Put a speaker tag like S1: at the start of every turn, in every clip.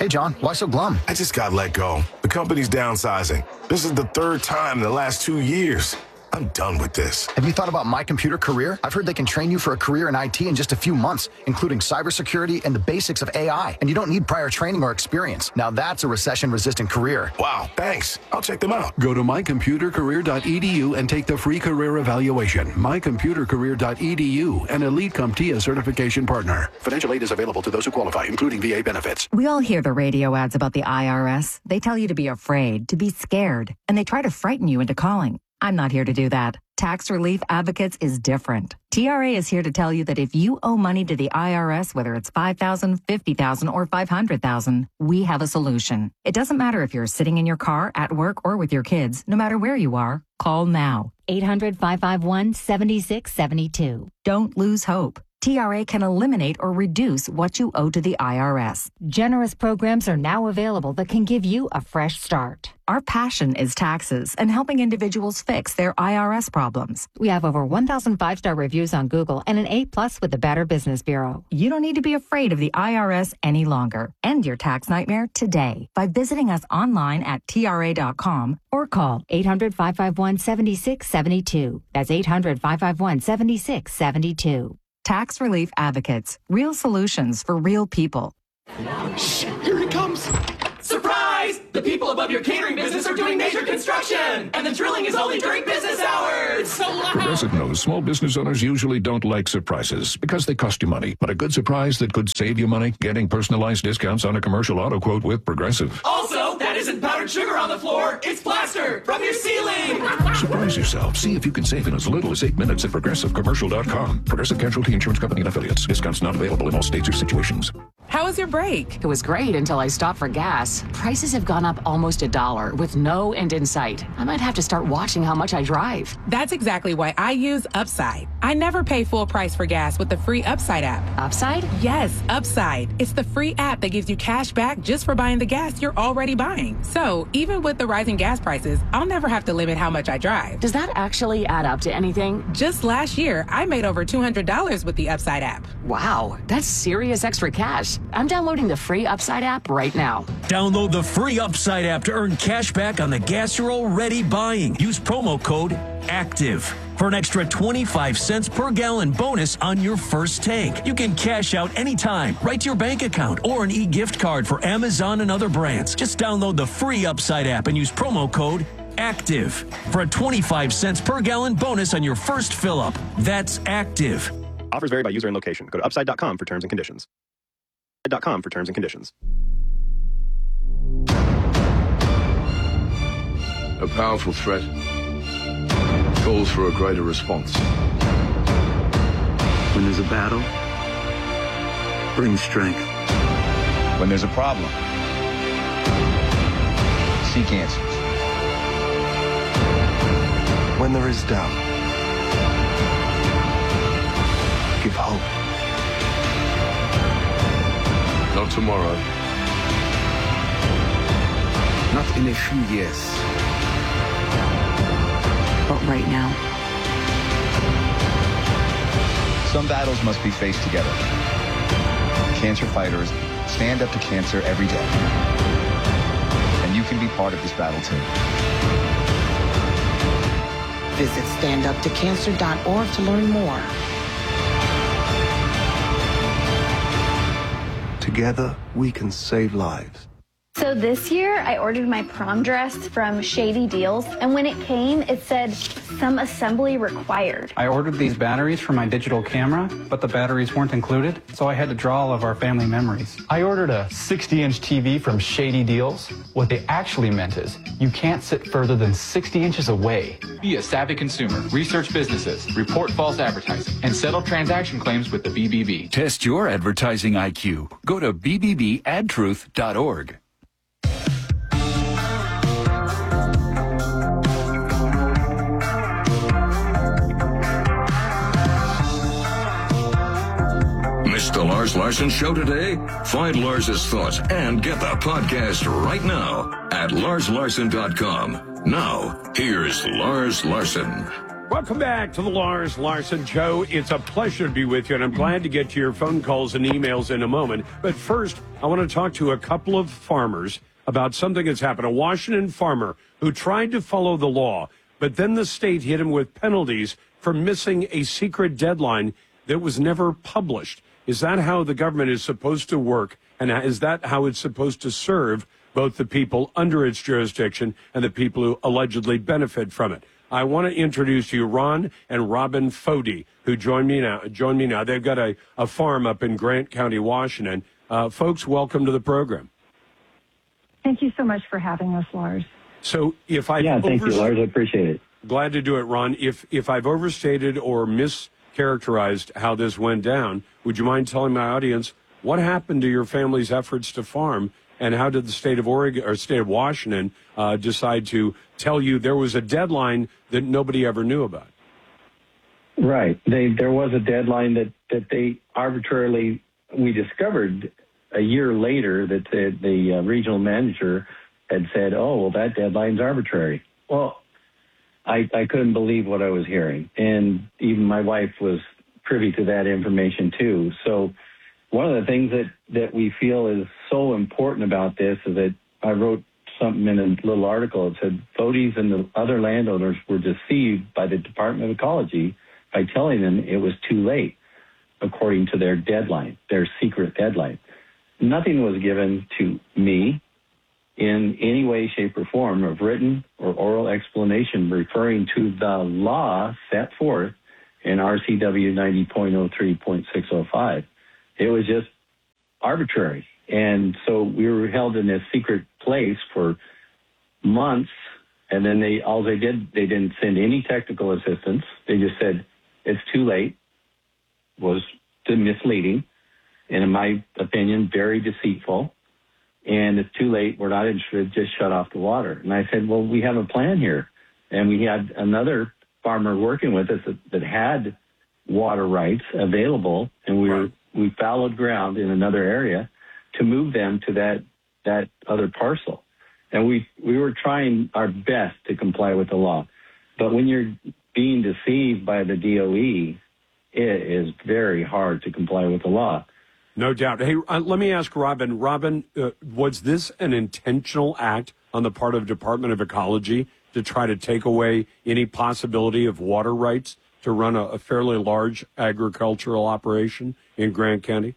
S1: Hey, John, why so glum?
S2: I just got let go. The company's downsizing. This is the third time in the last 2 years. I'm done with this.
S1: Have you thought about My Computer Career? I've heard they can train you for a career in IT in just a few months, including cybersecurity and the basics of AI. And you don't need prior training or experience. Now that's a recession-resistant career.
S2: Wow, thanks. I'll check them out.
S3: Go to mycomputercareer.edu and take the free career evaluation. Mycomputercareer.edu, an Elite CompTIA certification partner. Financial aid is available to those who qualify, including VA benefits.
S4: We all hear the radio ads about the IRS. They tell you to be afraid, to be scared, and they try to frighten you into calling. I'm not here to do that. Tax Relief Advocates is different. TRA is here to tell you that if you owe money to the IRS, whether it's $5,000, $50,000, or $500,000, we have a solution. It doesn't matter if you're sitting in your car, at work, or with your kids. No matter where you are, call now. 800-551-7672. Don't lose hope. TRA can eliminate or reduce what you owe to the IRS. Generous programs are now available that can give you a fresh start. Our passion is taxes and helping individuals fix their IRS problems. We have over 1,000 5-star reviews on Google and an A+ with the Better Business Bureau. You don't need to be afraid of the IRS any longer. End your tax nightmare today by visiting us online at TRA.com or call 800-551-7672. That's 800-551-7672. Tax Relief Advocates. Real solutions for real people.
S5: Shh, here he comes. Surprise! The people above your catering business are doing major construction, and the drilling is only during business hours. So loud.
S6: Progressive knows small business owners usually don't like surprises because they cost you money. But a good surprise that could save you money, getting personalized discounts on a commercial auto quote with Progressive.
S5: Also, that isn't powdered sugar on the floor. It's plaster from your ceiling.
S6: Surprise yourself. See if you can save in as little as 8 minutes at ProgressiveCommercial.com. Progressive Casualty Insurance Company and Affiliates. Discounts not available in all states or situations.
S7: How was your break?
S8: It was great until I stopped for gas. Prices have gone up almost $1 with no end in sight. I might have to start watching how much I drive.
S7: That's exactly why I use Upside. I never pay full price for gas with the free Upside app.
S8: Upside?
S7: Yes, Upside. It's the free app that gives you cash back just for buying the gas you're already buying. So even with the rising gas prices, I'll never have to limit how much I drive.
S8: Does that actually add up to anything?
S7: Just last year, I made over $200 with the Upside app.
S8: Wow, that's serious extra cash. I'm downloading the free Upside app right now.
S9: Download the free Upside app to earn cash back on the gas you're already buying. Use promo code ACTIVE for an extra 25 cents per gallon bonus on your first tank. You can cash out anytime, right to your bank account, or an e-gift card for Amazon and other brands. Just download the free Upside app and use promo code ACTIVE for a 25 cents per gallon bonus on your first fill-up. That's ACTIVE.
S10: Offers vary by user and location. Go to upside.com for terms and conditions. Upside.com for terms and conditions.
S11: A powerful threat calls for a greater response.
S12: When there's a battle, bring strength.
S13: When there's a problem, seek answers.
S14: When there is doubt, give hope.
S11: Not tomorrow.
S14: Not in a few years.
S15: But right now.
S13: Some battles must be faced together. Cancer fighters stand up to cancer every day. And you can be part of this battle too.
S16: Visit standuptocancer.org to learn more.
S14: Together, we can save lives.
S17: So this year, I ordered my prom dress from Shady Deals, and when it came, it said, some assembly required.
S18: I ordered these batteries for my digital camera, but the batteries weren't included, so I had to draw all of our family memories.
S19: I ordered a 60-inch TV from Shady Deals. What they actually meant is, you can't sit further than 60 inches away.
S20: Be a savvy consumer, research businesses, report false advertising, and settle transaction claims with the BBB.
S21: Test your advertising IQ. Go to bbbadtruth.org.
S6: Missed the Lars Larson Show today? Find Lars's thoughts and get the podcast right now at larslarson.com. Now, here's Lars Larson.
S15: Welcome back to the Lars Larson Show. It's a pleasure to be with you, and I'm glad to get to your phone calls and emails in a moment. But first, I want to talk to a couple of farmers about something that's happened. A Washington farmer who tried to follow the law, but then the state hit him with penalties for missing a secret deadline that was never published. Is that how the government is supposed to work, and is that how it's supposed to serve both the people under its jurisdiction and the people who allegedly benefit from it? I want to introduce you Ron and Robin Fody, who join me now. They've got a farm up in Grant County, Washington. Folks, welcome to the program.
S22: Thank you so much for having us, Lars.
S15: So if I
S23: thank you, Lars. I appreciate it.
S15: Glad to do it, Ron. If I've overstated or mischaracterized how this went down, would you mind telling my audience what happened to your family's efforts to farm, and how did the state of Oregon or state of Washington decide to tell you there was a deadline that nobody ever knew about?
S23: Right. There was a deadline that they arbitrarily, we discovered a year later that the regional manager had said, oh, well, that deadline's arbitrary. Well, I couldn't believe what I was hearing. And even my wife was privy to that information too. So one of the things that we feel is so important about this is that I wrote something in a little article. It said, Fody's and the other landowners were deceived by the Department of Ecology by telling them it was too late, according to their deadline, their secret deadline. Nothing was given to me in any way, shape, or form of written or oral explanation referring to the law set forth in RCW 90.03.605. It was just arbitrary. And so we were held in this secret place for months, and then they didn't send any technical assistance. They just said, it's too late, was misleading, and in my opinion, very deceitful. And it's too late, we're not interested, just shut off the water. And I said, well, we have a plan here. And we had another farmer working with us that had water rights available, and we followed ground in another area to move them to that other parcel. And we were trying our best to comply with the law. But when you're being deceived by the DOE, it is very hard to comply with the law.
S15: No doubt. Hey, let me ask Robin. Robin, was this an intentional act on the part of the Department of Ecology to try to take away any possibility of water rights to run a fairly large agricultural operation in Grant County?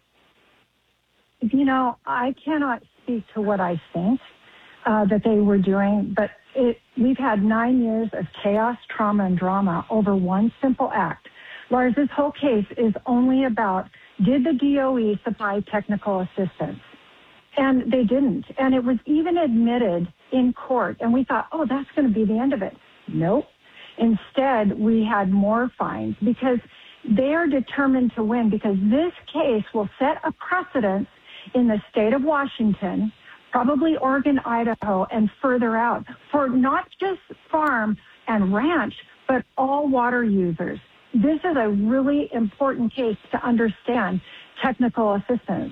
S22: You know, I cannot speak to what I think that they were doing, but we've had 9 years of chaos, trauma, and drama over one simple act. Lars, this whole case is only about, did the DOE supply technical assistance? And they didn't. And it was even admitted in court. And we thought, oh, that's going to be the end of it. Nope. Instead, we had more fines because they are determined to win, because this case will set a precedent in the state of Washington, probably Oregon, Idaho, and further out for not just farm and ranch, but all water users. This is a really important case to understand technical assistance.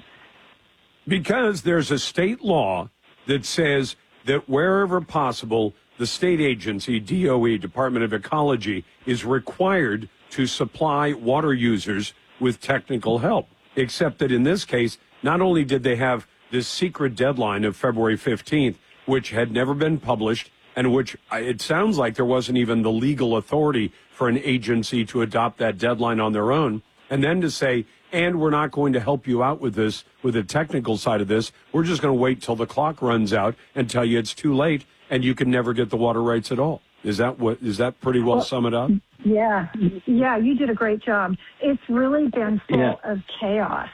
S15: Because there's a state law that says that wherever possible, the state agency, DOE, Department of Ecology, is required to supply water users with technical help. Except that in this case, not only did they have this secret deadline of February 15th, which had never been published, and which it sounds like there wasn't even the legal authority for an agency to adopt that deadline on their own, and then to say, and we're not going to help you out with this, with the technical side of this, we're just going to wait till the clock runs out and tell you it's too late and you can never get the water rights at all. Is that pretty well sum it up?
S22: Yeah, you did a great job. It's really been full of chaos.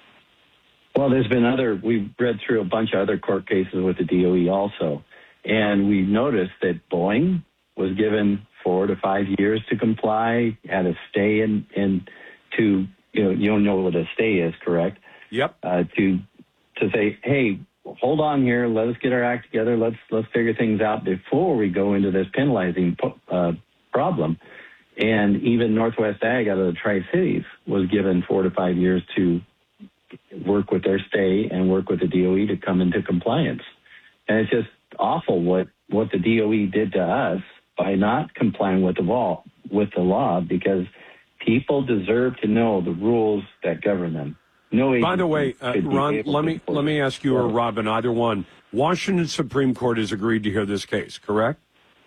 S23: Well, we've read through a bunch of other court cases with the DOE also, and we noticed that Boeing was given 4 to 5 years to comply, had a stay and to, you don't know what a stay is, correct?
S15: Yep.
S23: To say, hey, hold on here, let us get our act together, let's figure things out before we go into this penalizing problem. And even Northwest Ag out of the Tri-Cities was given 4 to 5 years to work with their stay and work with the DOE to come into compliance. And it's just awful what the DOE did to us by not complying with the law. with the law because people deserve to know the rules that govern them. No.
S15: By the way, Ron, let me ask you or Robin, either one. Washington Supreme Court has agreed to hear this case, correct?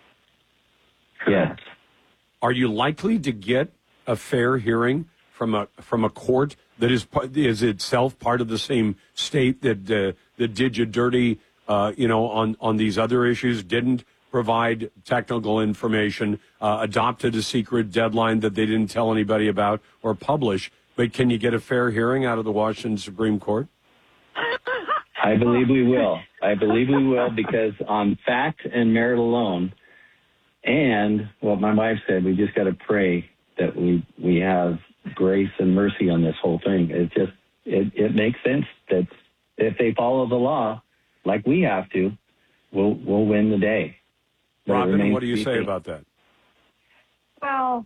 S23: Yes.
S15: Are you likely to get a fair hearing from a court that is itself part of the same state that did you dirty, on these other issues, didn't provide technical information, adopted a secret deadline that they didn't tell anybody about or publish? But can you get a fair hearing out of the Washington Supreme Court?
S23: I believe we will. Because on fact and merit alone, and what my wife said, we just got to pray that we have grace and mercy on this whole thing. It makes sense that if they follow the law like we have to, we'll win the day. But
S15: Robin, what do you say about that?
S22: Well,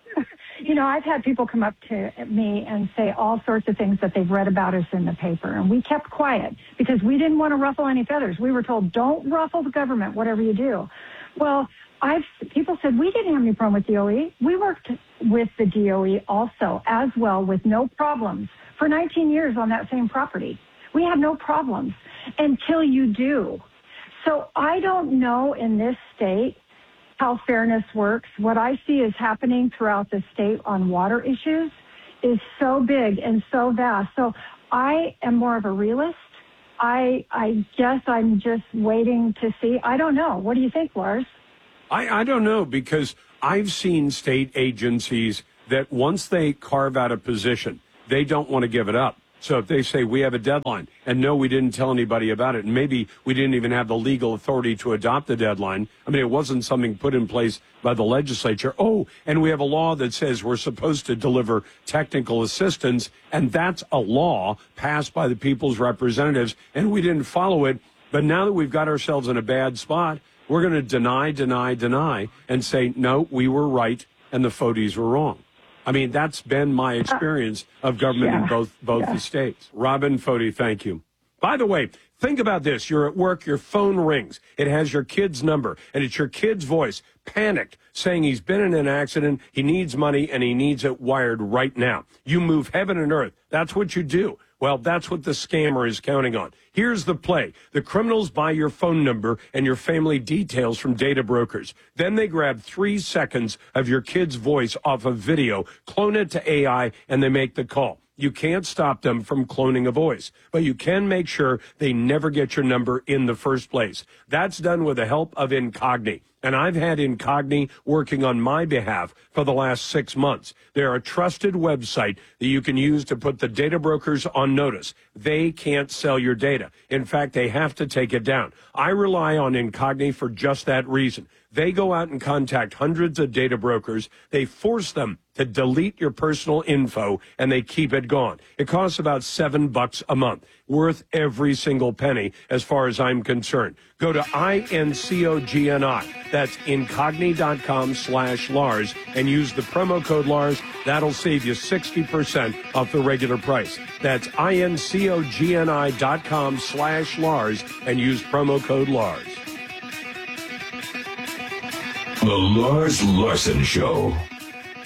S22: I've had people come up to me and say all sorts of things that they've read about us in the paper, and we kept quiet because we didn't want to ruffle any feathers. We were told, don't ruffle the government, whatever you do. Well, people said we didn't have any problem with DOE. We worked with the DOE also as well with no problems for 19 years on that same property. We had no problems until you do. So I don't know in this state how fairness works. What I see is happening throughout the state on water issues is so big and so vast. So I am more of a realist. I guess I'm just waiting to see. I don't know. What do you think, Lars?
S15: I don't know, because I've seen state agencies that once they carve out a position, they don't want to give it up. So if they say we have a deadline and no, we didn't tell anybody about it, and maybe we didn't even have the legal authority to adopt the deadline. I mean, it wasn't something put in place by the legislature. Oh, and we have a law that says we're supposed to deliver technical assistance, and that's a law passed by the people's representatives, and we didn't follow it. But now that we've got ourselves in a bad spot, we're going to deny, and say, no, we were right and the FODIs were wrong. I mean, that's been my experience of government in both the states. Robin Foti, thank you. By the way, think about this. You're at work, your phone rings. It has your kid's number, and it's your kid's voice, panicked, saying he's been in an accident, he needs money, and he needs it wired right now. You move heaven and earth. That's what you do. Well, that's what the scammer is counting on. Here's the play. The criminals buy your phone number and your family details from data brokers. Then they grab 3 seconds of your kid's voice off of video, clone it to AI, and they make the call. You can't stop them from cloning a voice, but you can make sure they never get your number in the first place. That's done with the help of Incogni. And I've had Incogni working on my behalf for the last 6 months. They're a trusted website that you can use to put the data brokers on notice. They can't sell your data. In fact, they have to take it down. I rely on Incogni for just that reason. They go out and contact hundreds of data brokers. They force them to delete your personal info, and they keep it gone. It costs about $7 a month, worth every single penny as far as I'm concerned. Go to INCOGNI. That's incogni.com/Lars and use the promo code Lars. That'll save you 60% off the regular price. That's INCOGNI.com/Lars and use promo code Lars.
S6: The Lars Larson Show.